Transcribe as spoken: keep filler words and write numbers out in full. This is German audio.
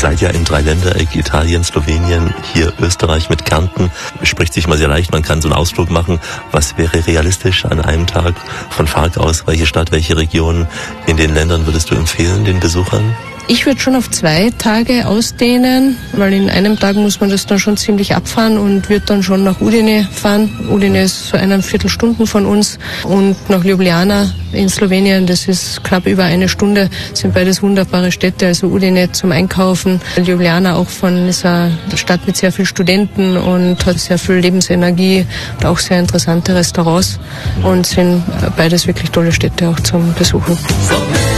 seid ja im Dreiländereck, Italien, Slowenien, hier Österreich mit Kärnten. Spricht sich mal sehr leicht, man kann so einen Ausflug machen. Was wäre realistisch an einem Tag von Fark aus? Welche Stadt, welche Region in den Ländern würdest du empfehlen, den Besuchern? Ich würde schon auf zwei Tage ausdehnen, weil in einem Tag muss man das dann schon ziemlich abfahren und würde dann schon nach Udine fahren. Udine ist so eine Viertelstunde von uns und nach Ljubljana in Slowenien, das ist knapp über eine Stunde, sind beides wunderbare Städte, also Udine zum Einkaufen, Ljubljana auch von ist eine Stadt mit sehr vielen Studenten und hat sehr viel Lebensenergie und auch sehr interessante Restaurants und sind beides wirklich tolle Städte auch zum Besuchen.